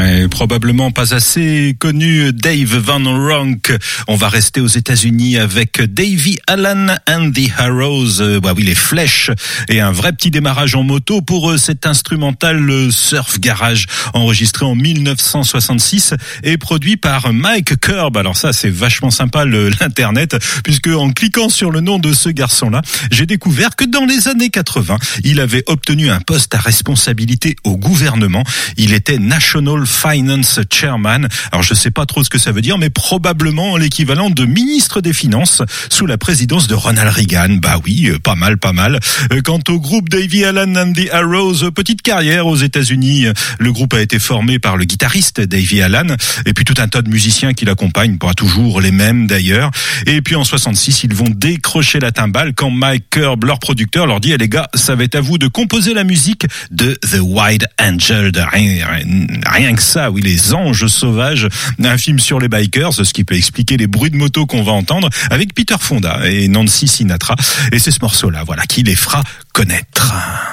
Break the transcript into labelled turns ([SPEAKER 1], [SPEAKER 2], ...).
[SPEAKER 1] Probablement pas assez connu, Dave Van Ronk. On va rester aux États-Unis avec Davey Allen and the Arrows. Bah oui, les flèches et un vrai petit démarrage en moto pour cet instrumental surf garage enregistré en 1966 et produit par Mike Curb. Alors ça, c'est vachement sympa l'internet, puisque en cliquant sur le nom de ce garçon-là, j'ai découvert que dans les années 80, il avait obtenu un poste à responsabilité au gouvernement. Il était National Finance Chairman. Alors je sais pas trop ce que ça veut dire, mais probablement l'équivalent de ministre des Finances sous la présidence de Ronald Reagan. Bah oui, pas mal. Quant au groupe Davey Allen and the Arrows, petite carrière aux États-Unis. Le groupe a été formé par le guitariste Davey Allen et puis tout un tas de musiciens qui l'accompagnent, pas toujours les mêmes d'ailleurs. Et puis en 66, ils vont décrocher la timbale quand Mike Curb, leur producteur, leur dit: les gars, ça va être à vous de composer la musique de The Wild Angel, rien que ça, oui, les anges sauvages, un film sur les bikers, ce qui peut expliquer les bruits de moto qu'on va entendre, avec Peter Fonda et Nancy Sinatra. Et c'est ce morceau-là, voilà, qui les fera connaître.